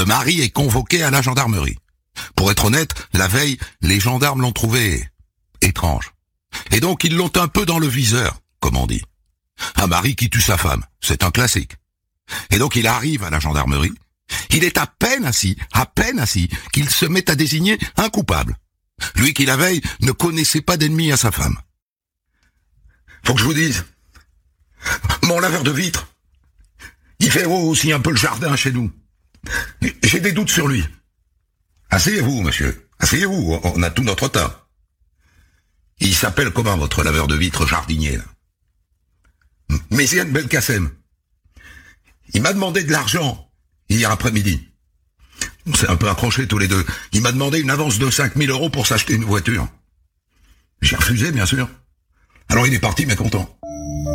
Le mari est convoqué à la gendarmerie. Pour être honnête, la veille, les gendarmes l'ont trouvé étrange. Et donc ils l'ont un peu dans le viseur, comme on dit. Un mari qui tue sa femme, c'est un classique. Et donc il arrive à la gendarmerie. Il est à peine assis, qu'il se met à désigner un coupable. Lui qui la veille ne connaissait pas d'ennemi à sa femme. Faut que je vous dise, mon laveur de vitres, il fait aussi un peu le jardin chez nous. J'ai des doutes sur lui. Asseyez-vous, monsieur. Asseyez-vous, on a tout notre temps. Il s'appelle comment, votre laveur de vitres jardinier, là? Méziane Belkacem. Il m'a demandé de l'argent hier après-midi. On s'est un peu accrochés tous les deux. Il m'a demandé une avance de 5 000 € pour s'acheter une voiture. J'ai refusé, bien sûr. Alors il est parti mécontent.